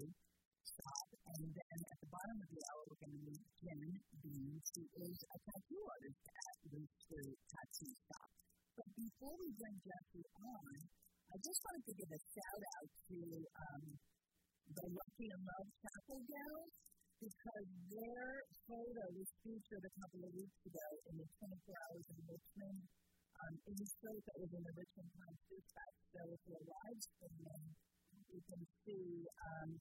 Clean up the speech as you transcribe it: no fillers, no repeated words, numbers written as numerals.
shop. And then at the bottom of the hour, we're going to meet Jen Beans, who is a tattoo artist at Loose Fruit Tattoo Shop. But before we bring Jesse on, I just wanted to give a shout-out to the Lucky and Love Chapel gals, because their photo was featured a couple of weeks ago in the 24 Hours in Richmond. It was shows that was in the Richmond Times Dispatch. So if you're live streaming, you can see